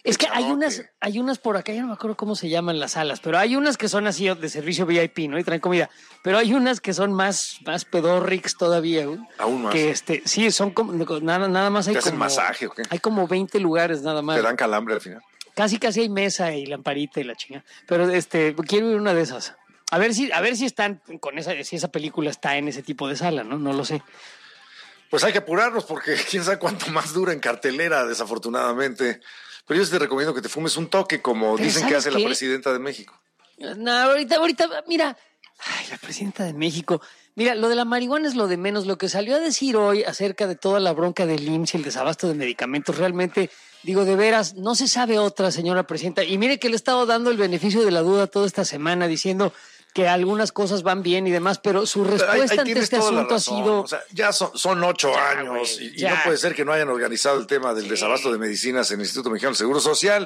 Es que hay unas por acá, ya no me acuerdo cómo se llaman las salas, pero hay unas que son así de servicio VIP, ¿no? Y traen comida. Pero hay unas que son más pedorrix todavía, güey. Aún más. Que sí, son como nada más hay ¿Te hacen como masaje o qué? hay como 20 lugares nada más. Te dan calambre al final. Casi hay mesa y lamparita y la chinga. Pero quiero ir a una de esas. A ver si están si esa película está en ese tipo de sala, ¿no? No lo sé. Pues hay que apurarnos porque quién sabe cuánto más dura en cartelera, desafortunadamente. Pero yo sí te recomiendo que te fumes un toque, como Pero dicen que hace la presidenta de México. No, ahorita, mira. Ay, la presidenta de México. Mira, lo de la marihuana es lo de menos. Lo que salió a decir hoy acerca de toda la bronca del IMSS y el desabasto de medicamentos, realmente, digo, de veras, no se sabe otra, señora presidenta. Y mire que le he estado dando el beneficio de la duda toda esta semana, diciendo que algunas cosas van bien y demás, pero su respuesta ante este asunto ha sido... O sea, ya son 8 años wey, y no puede ser que no hayan organizado el tema del desabasto de medicinas en el Instituto Mexicano del Seguro Social.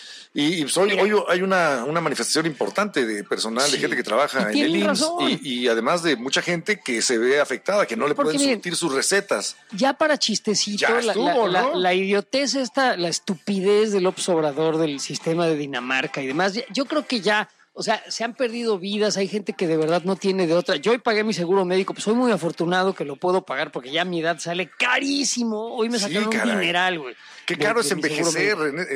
Y hoy hay una manifestación importante de personal, de gente que trabaja en el IMSS y además de mucha gente que se ve afectada, que no le pueden surtir sus recetas. Ya para chistecito, la idiotez esta, la estupidez del López Obrador, del sistema de Dinamarca y demás, yo creo que ya... O sea, se han perdido vidas, hay gente que de verdad no tiene de otra. Yo hoy pagué mi seguro médico, pues soy muy afortunado que lo puedo pagar porque ya a mi edad sale carísimo. Hoy me sacaron un dineral, güey. Qué caro es envejecer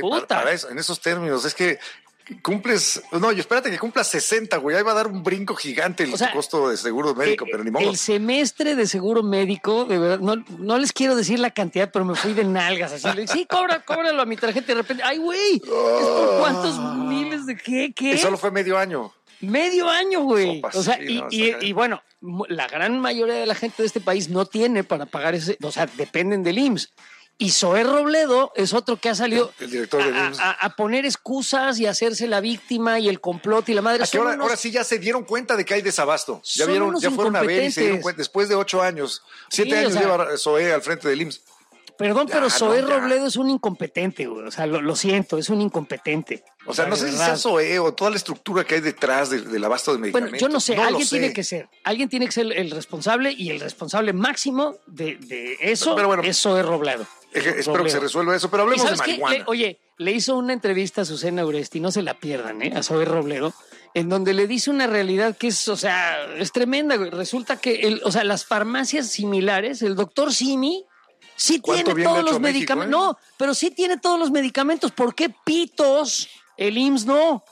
en esos términos. Es que cumples... No, espérate que cumplas 60, güey. Ahí va a dar un brinco gigante el costo de seguro médico, pero ni modo. El semestre de seguro médico, de verdad, no les quiero decir la cantidad, pero me fui de nalgas. Así le dije, sí, cóbralo a mi tarjeta. Y de repente, ay, güey, ¿es por cuántos miles de qué? Y solo fue medio año. Medio año, güey. O sea, y bueno, la gran mayoría de la gente de este país no tiene para pagar ese, o sea, dependen del IMSS. Y Zoé Robledo es otro que ha salido el director del IMSS. a poner excusas y hacerse la víctima y el complot y la madre. Ahora sí ya se dieron cuenta de que hay desabasto. Ya fueron a ver y se dieron cuenta. Después de 8 años, 7 años lleva Zoé al frente del IMSS. Perdón, pero Zoé Robledo es un incompetente, güey. O sea, lo siento, es un incompetente. O sea, no sé si sea Zoé o toda la estructura que hay detrás del abasto de medicamentos. Bueno, yo no sé, alguien tiene que ser el responsable y el responsable máximo de eso es Zoé Robledo. Espero que se resuelva eso, pero hablemos de marihuana. Le hizo una entrevista a Susana Uresti, no se la pierdan, a Zoé Robledo, en donde le dice una realidad que es, o sea, es tremenda, güey. Resulta que, las farmacias similares, el doctor Simi, sí tiene todos los medicamentos. No, pero sí tiene todos los medicamentos. ¿Por qué pitos el IMSS no?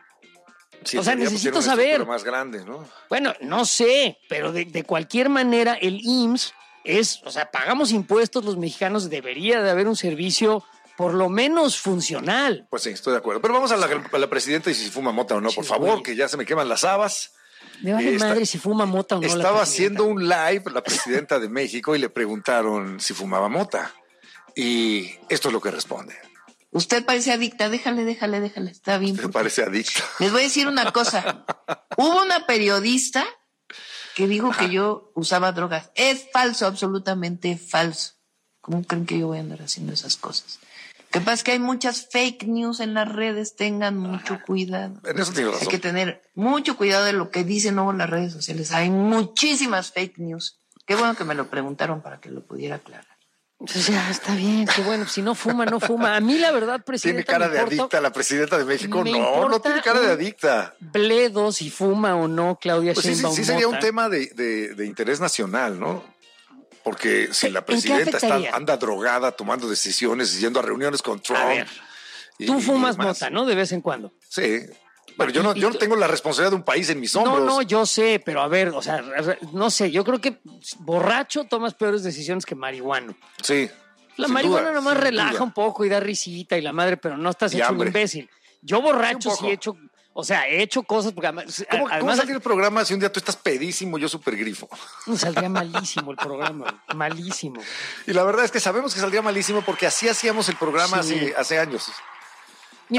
Sí, o sea, necesito saber. Más grande, ¿no? Bueno, no sé, pero de cualquier manera el IMSS pagamos impuestos los mexicanos, debería de haber un servicio por lo menos funcional. Pues sí, estoy de acuerdo. Pero vamos a la presidenta y si fuma mota o no, por favor, que ya se me queman las habas. Me vale madre si fuma mota o no. Estaba haciendo un live la presidenta de México y le preguntaron si fumaba mota. Y esto es lo que responde. Usted parece adicta, déjale, está bien. Usted parece adicta. Les voy a decir una cosa. Hubo una periodista que dijo que yo usaba drogas. Es falso, absolutamente falso. ¿Cómo creen que yo voy a andar haciendo esas cosas? Lo que pasa es que hay muchas fake news en las redes, tengan mucho cuidado. En eso tiene razón. Hay que tener mucho cuidado de lo que dicen luego en las redes sociales. Hay muchísimas fake news. Qué bueno que me lo preguntaron para que lo pudiera aclarar. Pues ya, está bien, qué bueno. Si no fuma, no fuma. A mí la verdad, presidenta, ¿tiene cara de adicta la presidenta de México? No tiene cara de adicta. Bledo si fuma o no, Claudia Sheinbaum. Sí sería un tema de interés nacional, ¿no? Porque si la presidenta anda drogada, tomando decisiones, yendo a reuniones con Trump. A ver, tú fumas mota, ¿no? De vez en cuando. Sí. Pero yo no tengo la responsabilidad de un país en mis hombros. No, yo sé, pero a ver, o sea, no sé, yo creo que borracho tomas peores decisiones que marihuano. Sí. La marihuana nomás relaja un poco y da risita y la madre, pero no estás hecho un imbécil. Yo borracho sí he hecho... O sea, he hecho cosas porque además... ¿Cómo saldría el programa si un día tú estás pedísimo, yo súper grifo? Saldría malísimo el programa, malísimo. Y la verdad es que sabemos que saldría malísimo porque así hacíamos el programa hace años. Mira,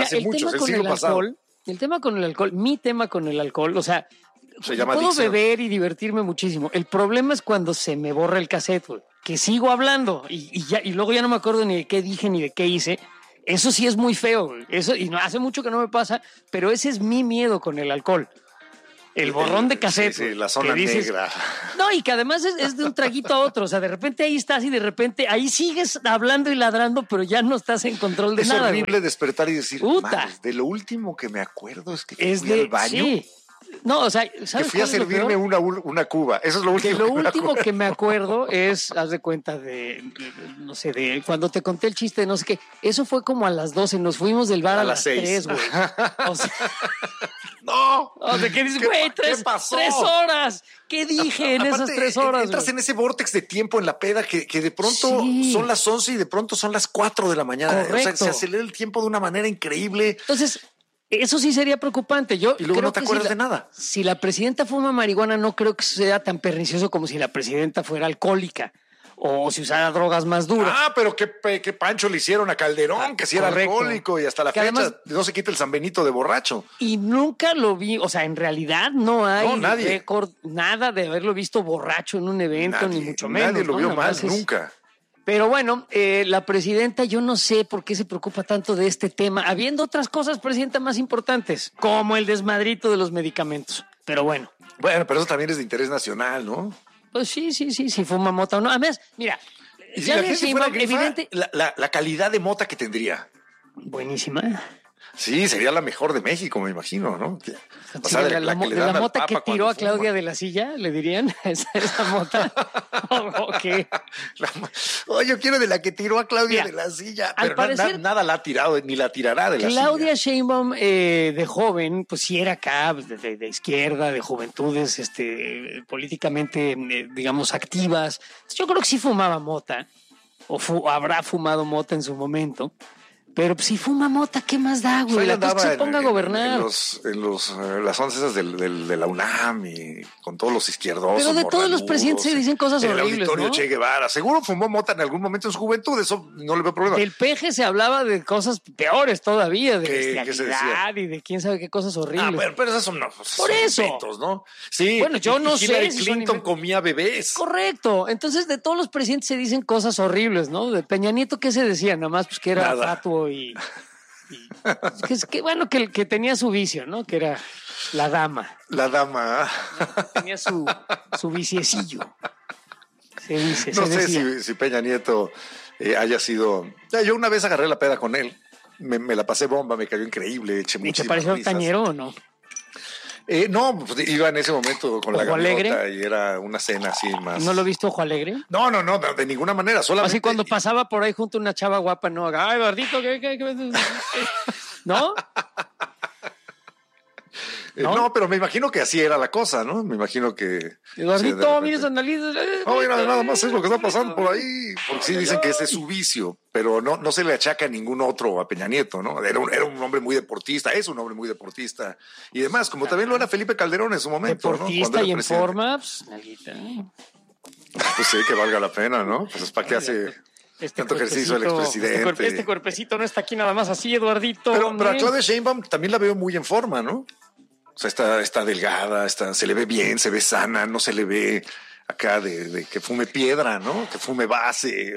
el tema con el alcohol, mi tema con el alcohol, o sea, puedo beber y divertirme muchísimo. El problema es cuando se me borra el cassette, güey, que sigo hablando y luego ya no me acuerdo ni de qué dije ni de qué hice. Eso sí es muy feo, güey. Eso, y no hace mucho que no me pasa, pero ese es mi miedo con el alcohol. El borrón de cassette. Sí, la zona negra. No, y que además es de un traguito a otro. O sea, de repente ahí estás y de repente ahí sigues hablando y ladrando, pero ya no estás en control de nada. Es horrible despertar y decir, de lo último que me acuerdo es que fui al baño. Sí. No, o sea, ¿sabes? Que fui a servirme una cuba. Eso es lo último. Que me acuerdo es, haz de cuenta no sé, de cuando te conté el chiste de no sé qué. Eso fue como a las 12. Nos fuimos del bar a las 3, güey. O sea, no. O sea, ¿qué dices, güey? ¿Qué pasó? 3 horas. ¿Qué dije en esas 3 horas? Entras en ese vórtex de tiempo en la peda que de pronto son las 11 y de pronto son las 4 de la mañana. Correcto. O sea, se acelera el tiempo de una manera increíble. Entonces, eso sí sería preocupante. Y luego creo no te acuerdas de nada. Si la presidenta fuma marihuana, no creo que sea tan pernicioso como si la presidenta fuera alcohólica o si usara drogas más duras. Pero qué pancho le hicieron a Calderón, que si era alcohólico y hasta la fecha además, no se quita el San Benito de borracho. Y nunca lo vi, o sea, en realidad no hay récord, nada de haberlo visto borracho en un evento, ni mucho menos. Nadie lo vio mal, nunca. Pero bueno, la presidenta, yo no sé por qué se preocupa tanto de este tema, habiendo otras cosas, presidenta, más importantes, como el desmadrito de los medicamentos. Pero bueno. Bueno, pero eso también es de interés nacional, ¿no? Pues sí, fuma mota o no. Además, mira, ¿y si la gente fuera grifa, evidente, la calidad de mota que tendría? Buenísima. Sí, sería la mejor de México, me imagino, ¿no? O sea, de la mota que tiró a Claudia de la silla, le dirían, esa mota. Okay. Yo quiero de la que tiró a Claudia de la silla, pero parecer, nada la ha tirado, ni la tirará de la silla. Claudia Sheinbaum, de joven, pues sí era acá, de izquierda, de juventudes, políticamente, digamos, activas. Yo creo que sí fumaba mota, o habrá fumado mota en su momento. Pero si fuma mota, ¿qué más da, güey? La cosa se ponga a gobernar. En las once esas de la UNAM y con todos los izquierdosos. Pero de todos los presidentes se dicen cosas horribles, el auditorio, ¿no? Che Guevara. Seguro fumó mota en algún momento en su juventud, eso no le veo problema. Del peje se hablaba de cosas peores todavía, de bestialidad y de quién sabe qué cosas horribles. Pero esas son por eso. Inventos, ¿no? Sí. Bueno, yo no sé. Clinton comía bebés. Correcto. Entonces, de todos los presidentes se dicen cosas horribles, ¿no? De Peña Nieto, ¿qué se decía? Nada más pues que era fatuo y bueno, que tenía su vicio, ¿no? Que era la dama. La dama. Tenía su viciecillo. No sé si Peña Nieto haya sido... Yo una vez agarré la peda con él. Me la pasé bomba, me cayó increíble. Eché ¿Y te pareció tañero o no? No, pues iba en ese momento con la gaviota y era una cena así más. ¿No lo viste Ojo Alegre? No, de ninguna manera. Solamente. Así cuando pasaba por ahí junto a una chava guapa, no, ay, Eduardito, ¿qué? ¿No? No, pero me imagino que así era la cosa, ¿no? Me imagino que... Eduardito, mira esa nariz. Nada más es lo que está pasando por ahí. Porque sí dicen que ese es su vicio, pero no se le achaca a ningún otro a Peña Nieto, ¿no? Era un hombre muy deportista, es un hombre muy deportista. Y demás, como también lo era Felipe Calderón en su momento, deportista, ¿no? Y en forma, pues, nalguita. Pues sí, que valga la pena, ¿no? Pues es para qué hace... tanto ejercicio el expresidente. Este cuerpecito no está aquí nada más así, Eduardito. Pero a Claudia Sheinbaum también la veo muy en forma, ¿no? O sea, está delgada, se le ve bien, se ve sana, no se le ve acá de que fume piedra, ¿no? Que fume base.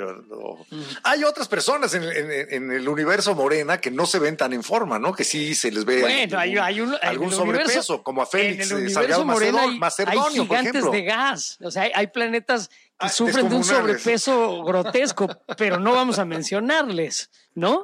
Hay otras personas en el universo Morena que no se ven tan en forma, ¿no? Que sí se les ve algún sobrepeso, como a Félix Salgado Macedonio, por ejemplo. Gigantes de gas. O sea, hay planetas que sufren de un sobrepeso grotesco, pero no vamos a mencionarles, ¿no?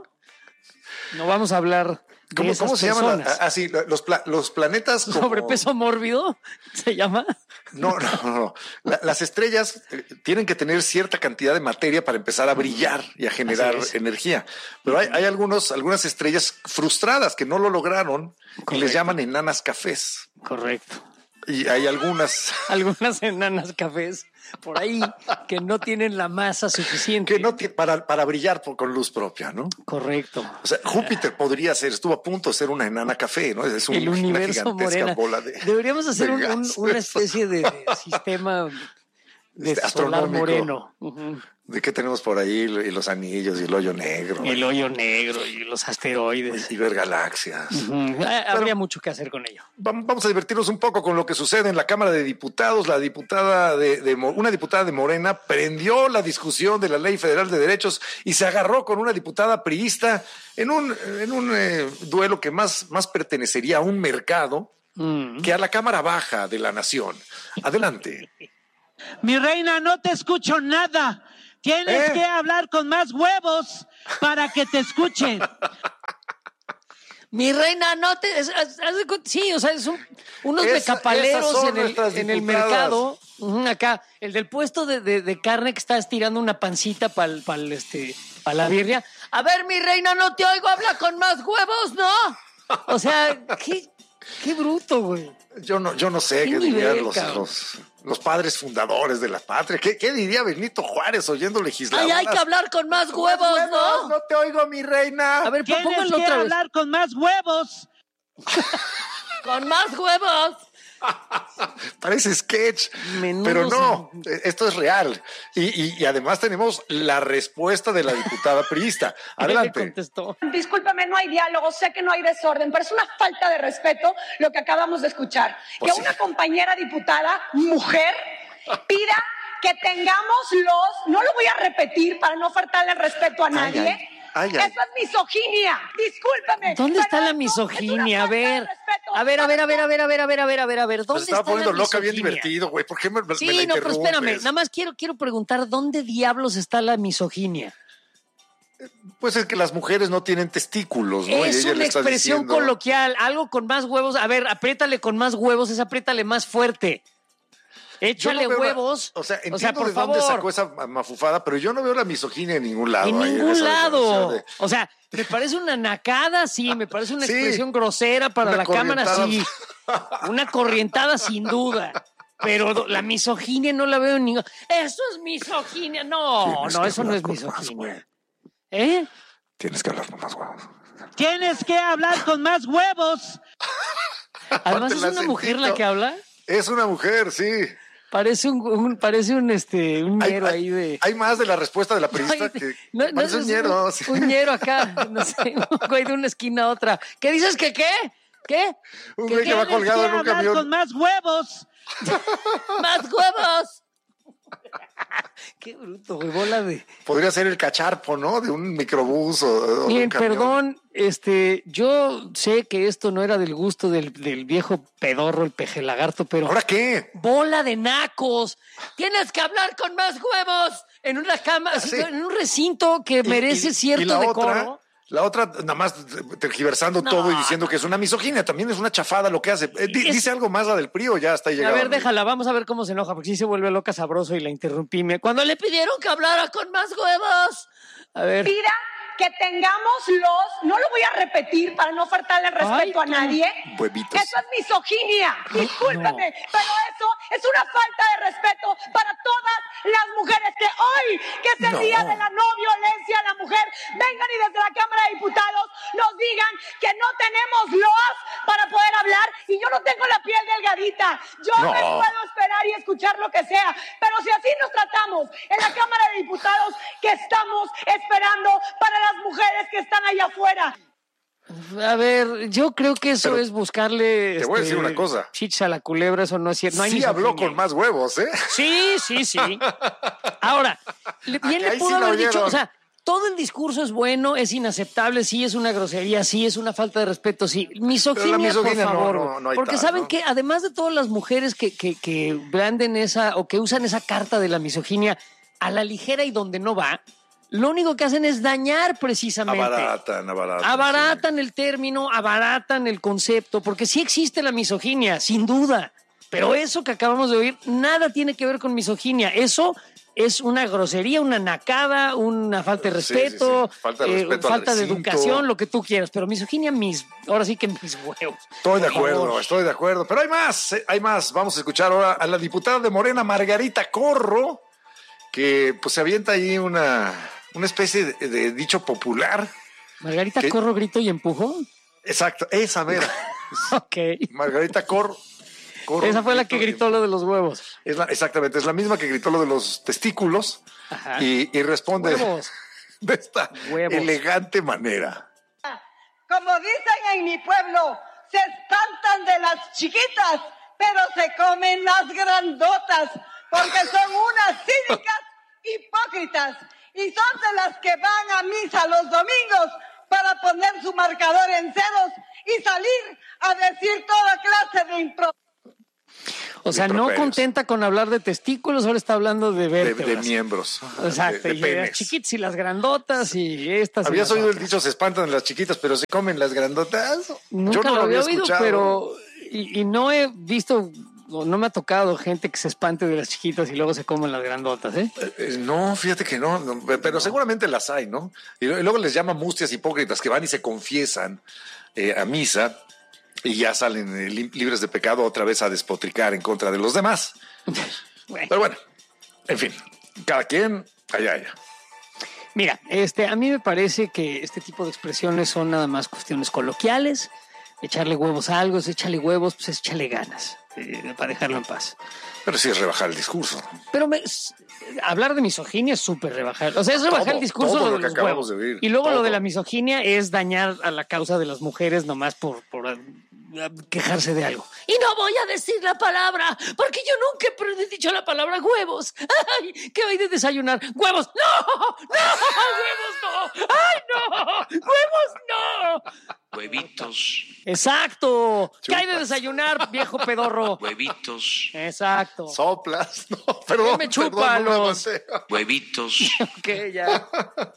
No vamos a hablar... ¿Cómo se llaman? Así, los planetas. ¿Sobrepeso mórbido se llama? No. Las estrellas tienen que tener cierta cantidad de materia para empezar a brillar y a generar energía. Pero hay algunas estrellas frustradas que no lo lograron. Correcto. Y les llaman enanas cafés. Correcto. Y hay algunas enanas cafés por ahí que no tienen la masa suficiente. Que no para brillar con luz propia, ¿no? Correcto. O sea, Júpiter podría estuvo a punto de ser una enana café, ¿no? Es el universo Morena. Deberíamos hacer una especie de sistema de solar moreno. Uh-huh. ¿De qué tenemos por ahí? Y los anillos y el hoyo negro. El hoyo negro y los asteroides. Y ver galaxias. Uh-huh. Habría mucho que hacer con ello. Vamos a divertirnos un poco con lo que sucede en la Cámara de Diputados. La diputada una diputada de Morena prendió la discusión de la Ley Federal de Derechos y se agarró con una diputada priista en un duelo que más pertenecería a un mercado que a la Cámara Baja de la Nación. Adelante. Mi reina, no te escucho nada. Tienes que hablar con más huevos para que te escuchen. Mi reina, no te... sí, o sea, es unos decapaleros en el mercado. Acá, el del puesto de carne que está estirando una pancita para la birria. A ver, mi reina, no te oigo, habla con más huevos, ¿no? O sea, qué bruto, güey. Yo no sé qué dirían los padres fundadores de la patria. ¿Qué diría Benito Juárez oyendo legisladores? Ay, hay que hablar con más huevos, ¿no? No te oigo, mi reina. A ver, tienes que hablar con más huevos. Con más huevos. Parece sketch, pero no, esto es real. Y además tenemos la respuesta de la diputada priista. Adelante. Contestó. Discúlpame, no hay diálogo, sé que no hay desorden, pero es una falta de respeto lo que acabamos de escuchar. Pues que una compañera diputada, mujer, pida que tengamos no lo voy a repetir para no faltarle el respeto a nadie. Eso es misoginia, discúlpame. ¿Dónde está la misoginia? A ver, ¿dónde pues estaba poniendo loca, bien divertido, güey. ¿Por qué me la interrumpes? Pero espérame, nada más quiero preguntar, ¿dónde diablos está la misoginia? Pues es que las mujeres no tienen testículos, ¿no? Es una expresión coloquial, algo con más huevos. A ver, apriétale con más huevos, apriétale más fuerte. Échale huevos. Entiendo por favor. Dónde sacó esa mafufada, pero yo no veo la misoginia en ningún lado. En ningún lado. O sea, me parece una nacada, sí, me parece una expresión grosera para la Cámara, sí. Una corrientada, sin duda. Pero la misoginia no la veo en ningún... Eso es misoginia. No, eso no es misoginia. Tienes que hablar con más huevos. Tienes que hablar con más huevos. Además, ¿es una mujer la que habla? Es una mujer, sí. Parece un ñero ahí de... Hay más de la respuesta de la periodista que parece un ñero. Un ñero acá, no sé, un güey de una esquina a otra. ¿Qué dices que qué? ¿Qué? Un güey que va colgado en un camión. Con más huevos. ¡Más huevos! Qué bruto, güey, bola de... Podría ser el cacharpo, ¿no? De un microbús o Bien, de un camión. perdón, yo sé que esto no era del gusto del viejo pedorro, el pejelagarto, pero... ¿Ahora qué? ¡Bola de nacos! ¡Tienes que hablar con más huevos! En una cama, en un recinto que merece cierto decoro. La otra, nada más tergiversando todo y diciendo que es una misoginia, también es una chafada lo que hace. Dice algo más la del PRI o ya está llegando. A ver, déjala, vamos a ver cómo se enoja, porque sí se vuelve loca sabroso y la interrumpí. Cuando le pidieron que hablara con más huevos. A ver. Pida que tengamos no lo voy a repetir para no faltarle el respeto a nadie. Huevitos. Eso es misoginia, discúlpame, pero eso es una falta de respeto para todas las mujeres que hoy, que es el día de la no violencia a la mujer, vengan y desde la Cámara de Diputados nos digan que no tenemos para poder hablar y yo no tengo la piel delgadita. Yo me puedo esperar y escuchar lo que sea, pero si así nos tratamos en la Cámara de Diputados, que estamos esperando para las mujeres que están allá afuera. A ver, yo creo que eso es buscarle... Te voy a decir una cosa. Chicha a la culebra, eso no es cierto. No hay habló con más huevos, ¿eh? Sí. Ahora, bien le pudo haber dicho, o sea, todo el discurso es bueno, es inaceptable, sí es una grosería, sí es una falta de respeto, sí. Misoginia, por favor. No hay porque saben que además de todas las mujeres que branden esa o que usan esa carta de la misoginia a la ligera y donde no va, lo único que hacen es dañar precisamente. Abaratan el término, abaratan el concepto, porque sí existe la misoginia, sin duda. Pero eso que acabamos de oír, nada tiene que ver con misoginia. Eso es una grosería, una nacada, una falta de respeto, falta de educación, lo que tú quieras. Pero misoginia, ahora sí que mis huevos. Estoy de acuerdo. Pero hay más. Vamos a escuchar ahora a la diputada de Morena, Margarita Corro, que pues se avienta ahí una especie de dicho popular. Margarita Corro, grito y empujo. Exacto, esa mera. Ok. Margarita Corro. Esa fue la que gritó lo de los huevos. Exactamente, es la misma que gritó lo de los testículos. Ajá. Y responde de esta elegante manera. Como dicen en mi pueblo, se espantan de las chiquitas, pero se comen las grandotas, porque son unas cínicas hipócritas y son de las que van a misa los domingos para poner su marcador en ceros y salir a decir toda clase de O sea, no contenta con hablar de testículos, ahora está hablando de vértebras. De miembros. Exacto, de y penes. las chiquitas y las grandotas y estas. ¿Habías oído el dicho, se espantan las chiquitas, pero se comen las grandotas? Nunca Yo no lo había había oído, escuchado. pero... Y no he visto... No me ha tocado gente que se espante de las chiquitas y luego se comen las grandotas, ¿eh? No, fíjate que no, pero seguramente las hay, ¿no? Y luego les llaman mustias hipócritas que van y se confiesan a misa y ya salen libres de pecado otra vez a despotricar en contra de los demás. Bueno. Pero bueno, en fin, cada quien, allá. Mira, a mí me parece que este tipo de expresiones son nada más cuestiones coloquiales. Echarle huevos a algo es échale huevos, pues échale ganas para dejarlo en paz. Pero sí es rebajar el discurso. Pero hablar de misoginia es súper rebajar. O sea, es rebajar el discurso todo lo de los huevos. Y luego lo de la misoginia es dañar a la causa de las mujeres nomás por quejarse de algo. Y no voy a decir la palabra, porque yo nunca he dicho la palabra huevos. Ay, ¿qué hay de desayunar? ¡Huevos! ¡No! ¡Huevos no! ¡Ay, no! ¡Huevos no! Huevitos. Exacto. ¿Qué hay de desayunar, viejo pedorro? Huevitos. Exacto. Soplas. No, perdón. Me chupa los huevitos. Ok, ya.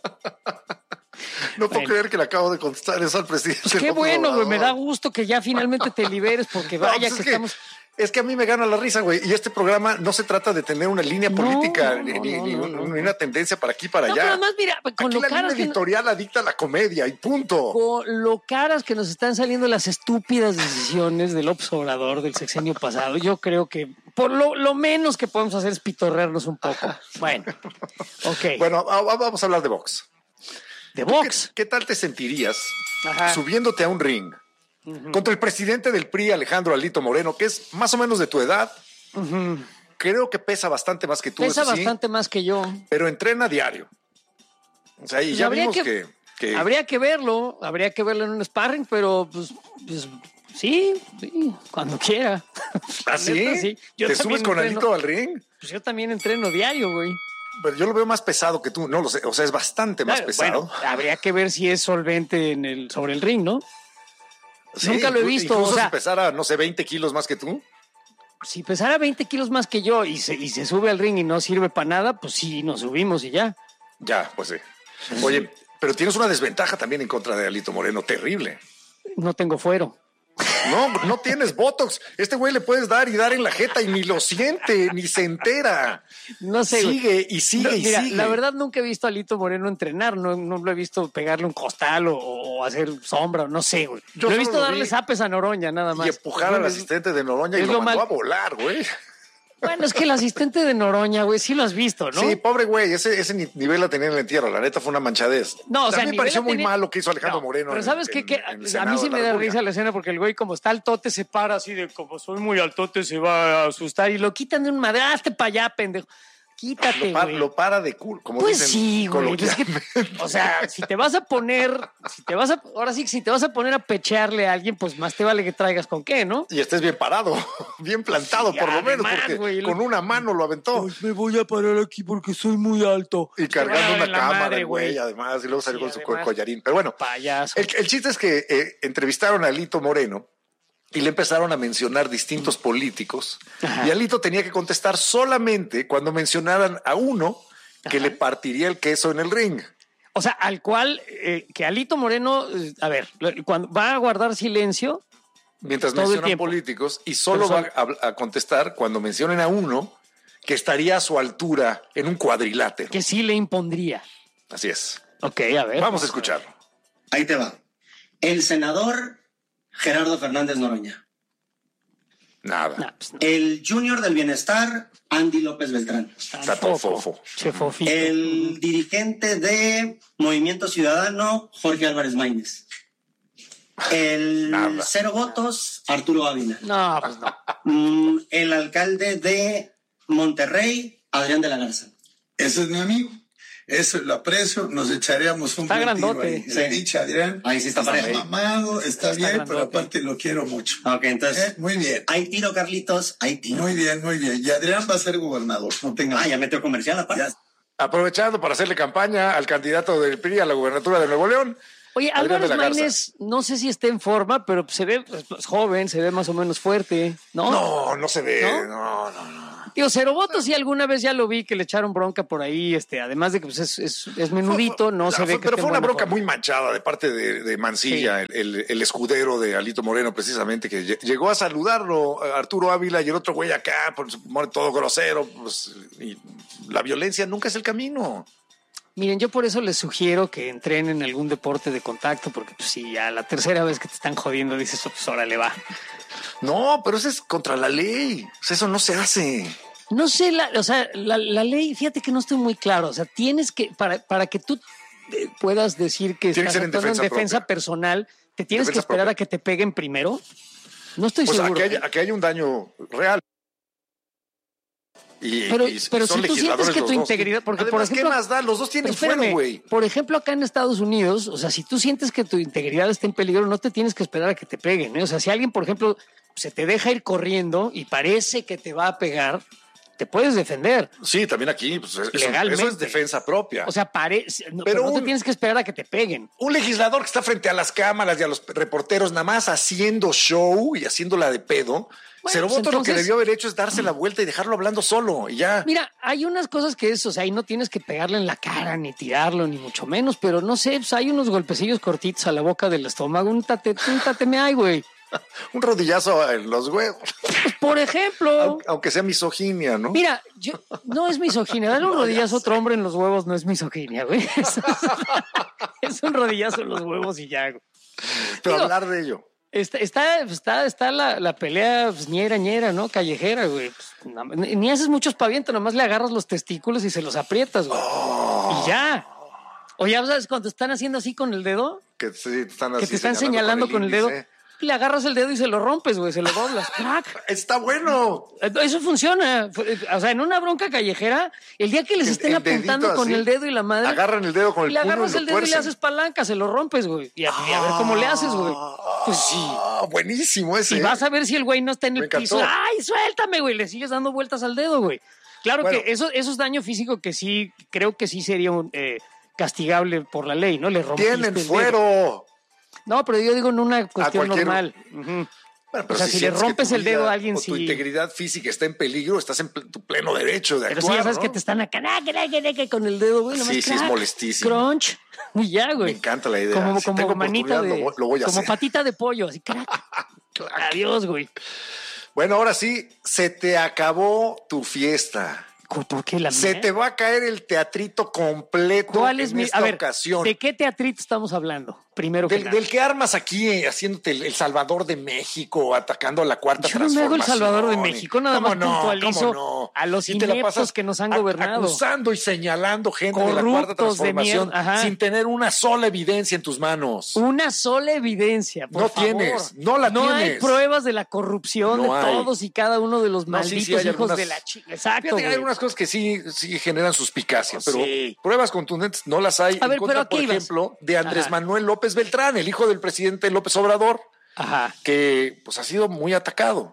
No puedo creer que le acabo de contestar eso al presidente. Pues qué bueno, güey. Me da gusto que ya finalmente te liberes porque vaya que estamos... Es que a mí me gana la risa, güey. Y este programa no se trata de tener una línea política ni una tendencia para aquí para allá. Pero además, mira, con aquí lo la caras línea editorial adicta a la comedia y punto. Con lo caras que nos están saliendo las estúpidas decisiones del López Obrador del sexenio pasado, yo creo que por lo menos que podemos hacer es pitorrearnos un poco. Bueno, ok. Bueno, vamos a hablar de box. ¿De box? ¿Qué tal te sentirías subiéndote a un ring contra el presidente del PRI, Alejandro Alito Moreno, que es más o menos de tu edad? Creo que pesa bastante más que tú. Pesa bastante más que yo. Pero entrena diario. O sea, y pues ya vimos que... Habría que verlo en un sparring, pero pues sí, cuando quiera. ¿Ah, sí? ¿Te subes con Alito al ring? Pues yo también entreno diario, güey. Pero yo lo veo más pesado que tú, no lo sé, o sea, es bastante más pesado. Bueno, habría que ver si es solvente sobre el ring, ¿no? Sí, nunca lo he visto. Incluso o sea, si pesara, no sé, 20 kilos más que tú. Si pesara 20 kilos más que yo y se sube al ring y no sirve para nada, pues sí, nos subimos y ya. Ya, pues sí. Oye, pero tienes una desventaja también en contra de Alito Moreno, terrible. No tengo fuero. No tienes Botox. Este güey le puedes dar y dar en la jeta y ni lo siente, ni se entera. No sé. Sigue y sigue y mira, sigue. La verdad nunca he visto a Alito Moreno entrenar. No lo he visto pegarle un costal o hacer sombra. No sé, güey. Lo he visto darle zapes a Noroña, nada más. Y empujar al asistente de Noroña y lo mandó a volar, güey. Bueno, es que el asistente de Noroña, güey, sí lo has visto, ¿no? Sí, pobre güey, ese nivel la tenía en el entierro, la neta fue una manchadez. No, o sea, me pareció muy mal lo que hizo Alejandro Moreno. Pero ¿sabes qué? A mí sí me da risa la escena porque el güey como está altote se para así de como soy muy altote se va a asustar y lo quitan de un madre, hazte para allá, pendejo. Quítate, güey. Lo para de culo, como pues dicen. Sí, güey. Es que, o sea, si te vas a poner a pechearle a alguien, pues más te vale que traigas con qué, ¿no? Y estés bien parado, bien plantado, por lo menos, porque güey, con una mano lo aventó. Pues me voy a parar aquí porque soy muy alto. Y cargando una cámara, güey, además, y luego salió con su collarín. Pero bueno, payaso. El chiste es que entrevistaron a Alito Moreno y le empezaron a mencionar distintos políticos. Ajá. Y Alito tenía que contestar solamente cuando mencionaran a uno que le partiría el queso en el ring. O sea, al cual que Alito Moreno, a ver, cuando va a guardar silencio. Mientras mencionan políticos y solo va a contestar cuando mencionen a uno que estaría a su altura en un cuadrilátero. Que sí le impondría. Así es. Ok, a ver. Vamos a escucharlo. Ahí te va. El senador Gerardo Fernández Noroña. Nada. No, pues no. El Junior del Bienestar, Andy López Beltrán. Fofo. El dirigente de Movimiento Ciudadano, Jorge Álvarez Maínez. El Cero Votos, Arturo Ávila. No, pues no. El alcalde de Monterrey, Adrián de la Garza. Ese es mi amigo. Eso lo aprecio, nos echaríamos un buen tiro ahí. Sí. Dicha, Adrián. Ahí sí está parejo. Mamado, está bien, grandote. Pero aparte lo quiero mucho. Ok, entonces. Muy bien. Hay tiro, Carlitos, hay tiro. Muy bien. Y Adrián va a ser gobernador. No tenga. Ya metió comercial aparte. Aprovechando para hacerle campaña al candidato del PRI a la gubernatura de Nuevo León. Oye, Álvarez Maínez, no sé si está en forma, pero se ve pues, joven, se ve más o menos fuerte, ¿no? No se ve, no. Digo, Ceroboto sí alguna vez ya lo vi que le echaron bronca por ahí, además de que pues, es menudito, se ve que pero fue una bronca forma. muy manchada de parte de Mancilla, sí. el escudero de Alito Moreno, precisamente, que llegó a saludarlo, Arturo Ávila, y el otro güey acá, todo grosero, pues, y la violencia nunca es el camino. Miren, yo por eso les sugiero que entrenen en algún deporte de contacto, porque pues, si ya la tercera vez que te están jodiendo dices, pues órale va. No, pero eso es contra la ley. O sea, eso no se hace. No sé, la ley, fíjate que no estoy muy claro. O sea, tienes que, para que tú puedas decir que estás actuando en defensa personal, te tienes que esperar a que te peguen primero. No estoy seguro. A que haya un daño real. Pero si tú sientes que tu integridad, porque además, por ejemplo, ¿qué más da? Los dos tienen fuero, güey. Por ejemplo, acá en Estados Unidos, o sea, si tú sientes que tu integridad está en peligro, no te tienes que esperar a que te peguen, ¿eh? O sea, si alguien, por ejemplo, se te deja ir corriendo y parece que te va a pegar, te puedes defender. Sí, también aquí, pues legalmente. Eso es defensa propia. O sea, pero no te tienes que esperar a que te peguen. Un legislador que está frente a las cámaras y a los reporteros nada más haciendo show y haciéndola de pedo. Ceroboto pues lo que debió haber hecho es darse la vuelta y dejarlo hablando solo y ya. Mira, hay unas cosas que o sea, ahí no tienes que pegarle en la cara, ni tirarlo, ni mucho menos, pero no sé, pues hay unos golpecillos cortitos a la boca del estómago, un tateme ahí, güey. Un rodillazo en los huevos. Pues, por ejemplo. Aunque sea misoginia, ¿no? Mira, no es misoginia. Darle un rodillazo a otro hombre en los huevos no es misoginia, güey. Es un rodillazo en los huevos y ya, güey. Pero hablar de ello. Está la pelea pues, ñera, ¿no? Callejera, güey. Pues, ni haces mucho espaviento, nomás le agarras los testículos y se los aprietas, güey. Y ya. O ya sabes cuando están haciendo así con el dedo. Que te están señalando con el dedo. Le agarras el dedo y se lo rompes, güey, se lo doblas. ¡Crack! Está bueno. Eso funciona. O sea, en una bronca callejera, el día que les estén apuntando con el dedo y la madre. Agarran el dedo con el puño. Le agarras el dedo y le haces palanca, se lo rompes, güey. Y a ver cómo le haces, güey. Pues sí. Buenísimo ese. Y vas a ver si el güey no está en el piso. ¡Ay, suéltame, güey! Le sigues dando vueltas al dedo, güey. Claro que eso es daño físico que sí, creo que sí sería castigable por la ley, ¿no? Le rompiste ¡Tienen fuero! No, pero yo digo en una cuestión normal. Bueno, pero o sea, si le rompes el dedo a alguien, tu integridad física está en peligro, estás en tu pleno derecho de actuar. Pero si ya sabes, ¿no? Que te están acá con el dedo, güey. Sí, es molestísimo. Crunch. Y ya, güey. Me encanta la idea. Como manita lo voy a como hacer. Patita de pollo, así, crack. Adiós, güey. Bueno, ahora sí, se te acabó tu fiesta. ¿Por qué la mía? Se te va a caer el teatrito completo. ¿Cuál es en esta ocasión. ¿De qué teatrito estamos hablando? Primero del que armas aquí, haciéndote el Salvador de México, atacando a la Cuarta Transformación. Yo no me hago el Salvador de México, nada más puntualizo a los ineptos que nos han gobernado. Acusando y señalando gente de la Cuarta Transformación sin tener una sola evidencia en tus manos. Una sola evidencia, por favor. No la tienes. No hay pruebas de la corrupción de todos y cada uno de los malditos hijos de la chica. Exacto. Hay algunas cosas que sí generan suspicacia, pero pruebas contundentes no las hay. A ver, contra, por ejemplo, de Andrés Manuel López Beltrán, el hijo del presidente López Obrador, que pues ha sido muy atacado.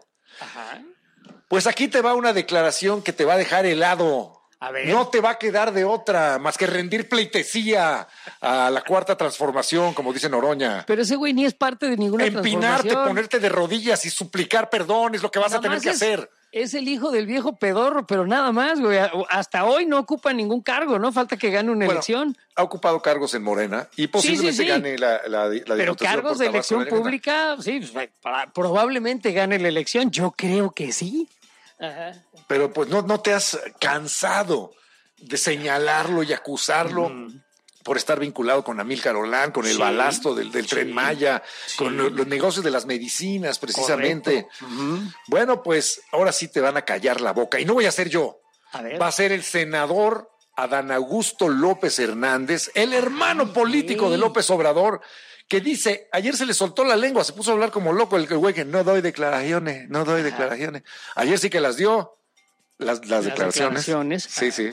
Pues aquí te va una declaración que te va a dejar helado. A ver. No te va a quedar de otra más que rendir pleitesía a la Cuarta Transformación, como dice Noroña. Pero ese güey ni es parte de ninguna transformación. Empinarte, ponerte de rodillas y suplicar perdón es lo que vas a tener que hacer. Es el hijo del viejo pedorro, pero nada más, güey. Hasta hoy no ocupa ningún cargo, ¿no? Falta que gane una elección. Ha ocupado cargos en Morena y posiblemente gane la pero cargos de elección pública, sí, probablemente gane la elección. Yo creo que sí. Pero pues no te has cansado de señalarlo y acusarlo por estar vinculado con Amílcar Olán, con el balasto del Tren Maya, con los negocios de las medicinas, precisamente. Bueno, pues ahora sí te van a callar la boca. Y no voy a ser yo. Va a ser el senador Adán Augusto López Hernández, el hermano político de López Obrador, que dice, ayer se le soltó la lengua, se puso a hablar como loco el güey que no doy declaraciones. Ayer sí que las dio, las declaraciones. Sí.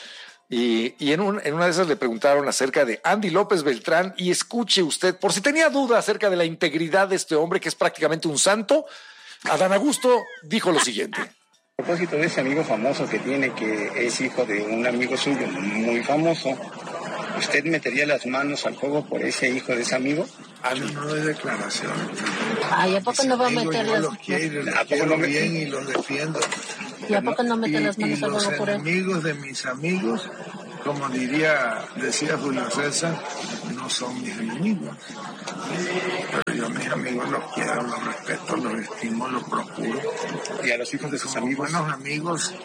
Y en una de esas le preguntaron acerca de Andy López Beltrán, y escuche usted, por si tenía duda acerca de la integridad de este hombre que es prácticamente un santo, Adán Augusto dijo lo siguiente. A propósito de ese amigo famoso que tiene, que es hijo de un amigo suyo muy famoso, ¿Usted metería las manos al fuego por ese hijo de ese amigo? Yo no doy declaraciones. Ay, ¿a poco no va a meter Yo las los quiero, los ¿A poco quiero no me- bien y los defiendo. ¿Y a poco no mete las manos y al los fuego por él? enemigos de mis amigos, como decía Julio César, no son mis enemigos. Pero yo a mis amigos los quiero, los respeto, los estimo, los procuro. ¿Y a los hijos de sus Como amigos? buenos amigos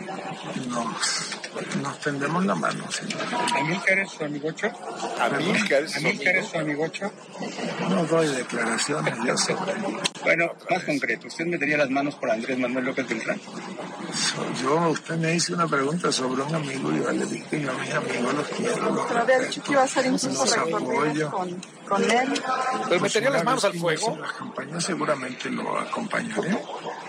nos tendemos la mano. ¿Sí? ¿Amílcar es su amigocho? Amílcar es su ¿Amílcar amigo. es su amigocho? No doy declaraciones, yo sé. Bueno, más concreto, ¿usted metería las manos por Andrés Manuel López Beltrán? Usted me hizo una pregunta sobre un amigo y yo le dije que yo a mis amigos los quiero, los Pero había dicho que iba a hacer incluso los recorridos apoyo. con él. Pero metería las manos al En fuego. las campañas seguramente lo acompañaré.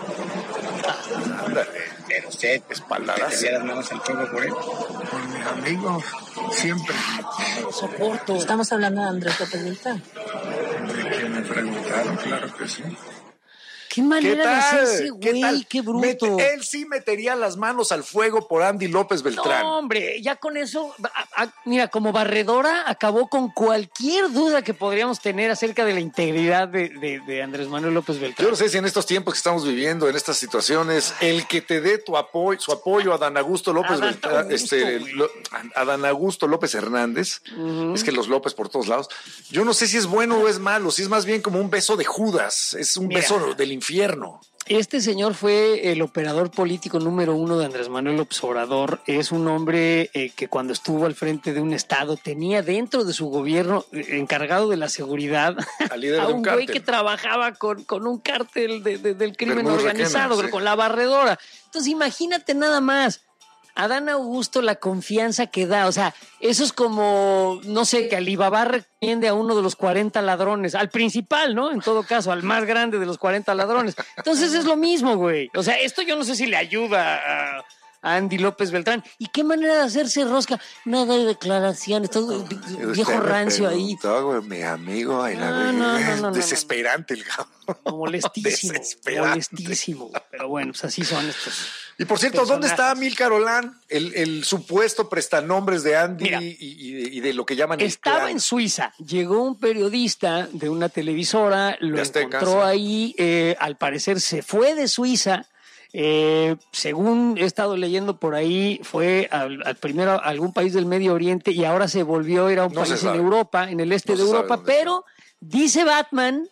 Pero usted metería las manos al fuego por él. Con mis amigos, siempre. Soporto. Estamos hablando de Andrés López Beltrán. De que me preguntaron, claro que sí. Qué manera de hacerse, ¿Qué güey, tal? qué bruto. Él sí metería las manos al fuego por Andy López Beltrán. No, hombre, ya con eso, mira, como barredora acabó con cualquier duda que podríamos tener acerca de la integridad de Andrés Manuel López Beltrán. Yo no sé si en estos tiempos que estamos viviendo, en estas situaciones, el que te dé su apoyo a Dan Augusto López Beltrán, a Dan Augusto López Hernández, es que los López por todos lados, yo no sé si es bueno o es malo, si es más bien como un beso de Judas, es un beso del infierno. Este señor fue el operador político número 1 de Andrés Manuel López Obrador. Es un hombre que cuando estuvo al frente de un estado tenía dentro de su gobierno encargado de la seguridad Al líder a de un un güey cártel. que trabajaba con un cártel del crimen Bermúdez organizado, Requena, sí. con la barredora. Entonces imagínate nada más. A Dan Augusto la confianza que da, o sea, eso es como, no sé, que Alibaba recomiende a uno de los 40 ladrones, al principal, ¿no? En todo caso, al más grande de los 40 ladrones. Entonces es lo mismo, güey. O sea, esto yo no sé si le ayuda a Andy López Beltrán. ¿Y qué manera de hacerse rosca? Nada de declaraciones, todo viejo rancio ahí. Güey, mi amigo, No, desesperante el cabrón. Molestísimo. Pero bueno, pues así son estos. Y por cierto, ¿dónde está Amílcar Olán, el supuesto prestanombres de Andy Mira, y de lo que llaman el Estaba clan? en Suiza. Llegó un periodista de una televisora, lo De Azteca, encontró sí. ahí. Al parecer se fue de Suiza. Según he estado leyendo por ahí, fue al primero a algún país del Medio Oriente y ahora se volvió a ir a un No se país en sabe. Europa, en el este No de se sabe Europa. dónde Pero dice Batman,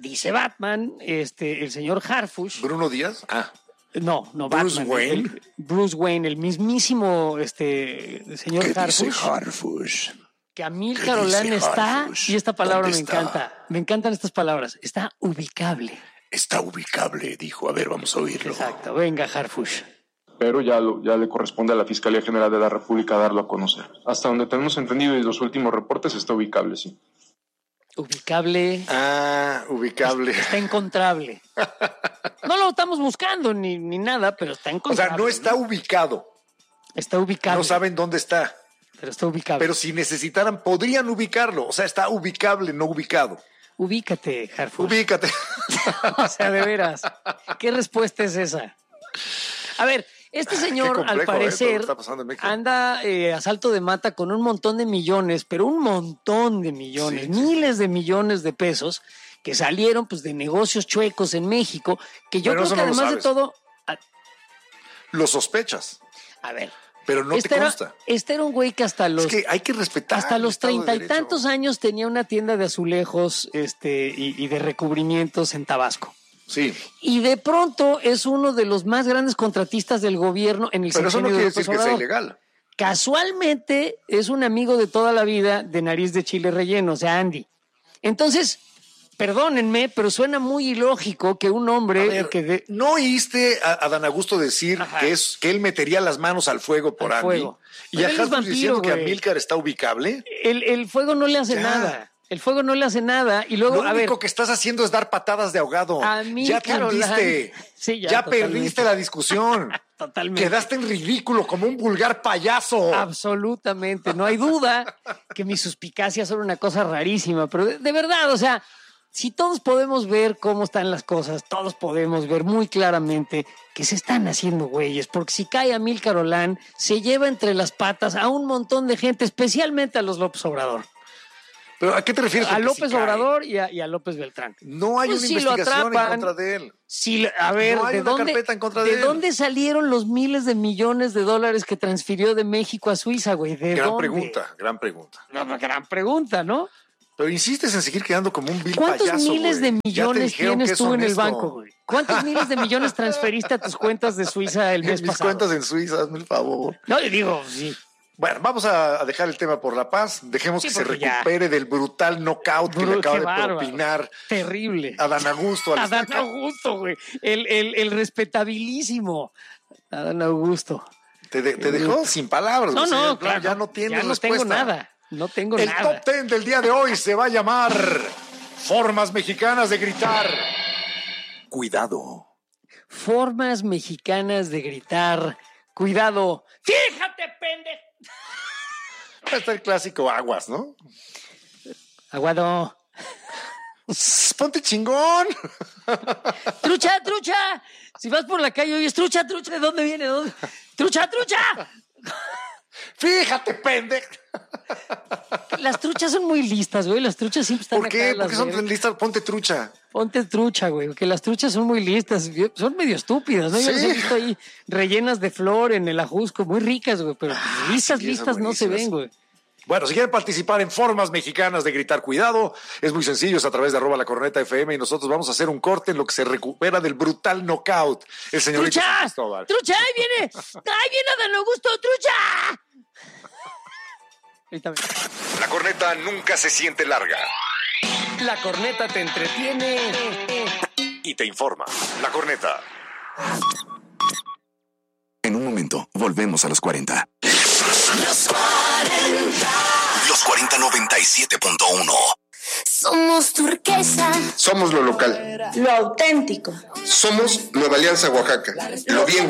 el señor Harfush. ¿Bruno Díaz? No, Bruce Batman. Wayne. Bruce Wayne, el mismísimo señor Harfush. Harfush? Que Amílcar Olán está, Harfush? y esta palabra me ¿Dónde está? encanta, me encantan estas palabras, está ubicable. Está ubicable, dijo. A ver, vamos a oírlo. Exacto, venga Harfush. Pero ya le corresponde a la Fiscalía General de la República darlo a conocer. Hasta donde tenemos entendido y los últimos reportes está ubicable, sí. Ubicable. Ubicable. Está encontrable. No lo estamos buscando ni nada, pero está O encontrable. sea, no está ubicado. Está ubicable. No saben dónde está. Pero está ubicable. Pero si necesitaran, podrían ubicarlo. O sea, está ubicable, no ubicado. Ubícate, Harfush. Ubícate. O sea, de veras. ¿Qué respuesta es esa? A ver, este señor, complejo, al todo lo parecer, que está pasando en México. anda a salto de mata con un montón de millones, pero un montón de millones, miles de millones de pesos que salieron pues de negocios chuecos en México, que yo Bueno, creo eso que no lo además de sabes. todo... Lo sospechas, A ver, pero no te consta. Este era un güey que hasta los... Es que hay que respetar. Hasta el los Estado de 30 y Derecho. tantos años tenía una tienda de azulejos y de recubrimientos en Tabasco. Sí. Y de pronto es uno de los más grandes contratistas del gobierno en el Pero eso no sexenio de quiere López decir que sea Obrador. ilegal. Casualmente es un amigo de toda la vida de nariz de chile relleno, o sea, Andy. Entonces, perdónenme, pero suena muy ilógico que un hombre A ver, que ¿no oíste a Dan Augusto decir que él metería las manos al fuego por Al Andy? fuego. Y Pero a él es Harfush vampiro, diciendo que güey. Amílcar está ubicable. el fuego no le hace Ya. nada. El fuego no le hace nada. Y luego, Lo a ver, único que estás haciendo es dar patadas de ahogado. Amílcar Ya perdiste. Olán. Sí, ya totalmente. perdiste la discusión. Totalmente. Quedaste en ridículo como un vulgar payaso. Absolutamente. No hay duda que mis suspicacias son una cosa rarísima, pero de verdad, o sea, si todos podemos ver cómo están las cosas, todos podemos ver muy claramente que se están haciendo güeyes, porque si cae Amílcar Olán, se lleva entre las patas a un montón de gente, especialmente a los López Obrador. ¿Pero a qué te refieres? A López Obrador y a López Beltrán. No hay una investigación en contra de él. A ver, no hay una carpeta en contra de él. ¿De dónde salieron los miles de millones de dólares que transfirió de México a Suiza, güey? Gran pregunta. No, gran pregunta, ¿no? Pero insistes en seguir quedando como un vil ¿Cuántos payaso, miles güey? de millones tienes tú en el banco, güey? ¿Cuántos miles de millones transferiste a tus cuentas de Suiza el mes pasado? Mis cuentas en Suiza, hazme el favor. No, le digo, sí. Bueno, vamos a dejar el tema por la paz. Dejemos que se recupere del brutal knockout que le acaba de propinar. Terrible. Adán Augusto. Adán Augusto, güey. El respetabilísimo Adán Augusto. Te dejó sin palabras. No, claro. Ya no tienes respuesta. No tengo nada. El top 10 del día de hoy se va a llamar Formas Mexicanas de Gritar. Cuidado. Formas mexicanas de gritar. Cuidado. ¡Fíjate, pendejo! Está el clásico aguas, ¿no? Aguado. Ponte chingón. Trucha. Si vas por la calle y oyes trucha, ¿de dónde viene? Trucha. Fíjate, pendejo. Las truchas son muy listas, güey. Las truchas siempre están ¿Por qué? acá. ¿Por qué son tan listas? Ponte trucha. Ponte trucha, güey. Porque las truchas son muy listas. Son medio estúpidas, ¿no? Sí. Yo las he visto ahí rellenas de flor en el ajusco. Muy ricas, güey. Pero listas no se ven, güey. Bueno, si quieren participar en Formas Mexicanas de Gritar Cuidado, es muy sencillo, es a través de @lacornetafm y nosotros vamos a hacer un corte en lo que se recupera del brutal knockout. El señorito Cristóbal. ¡Trucha! ¡Ahí viene Adán Augusto! ¡Trucha! La corneta nunca se siente larga. La corneta te entretiene y te informa. La corneta. En un momento, volvemos a los 40. Los 40. Los 4097.1. Somos turquesa. Somos lo local. Lo auténtico. Somos Nueva Alianza Oaxaca. Lo bien